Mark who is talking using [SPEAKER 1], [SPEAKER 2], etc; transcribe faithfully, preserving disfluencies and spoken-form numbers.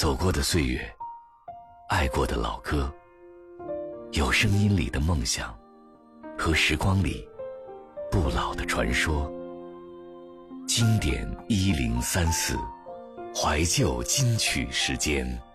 [SPEAKER 1] 走过的岁月，爱过的老歌，有声音里的梦想和时光里不老的传说。经典一零三四，怀旧金曲时间。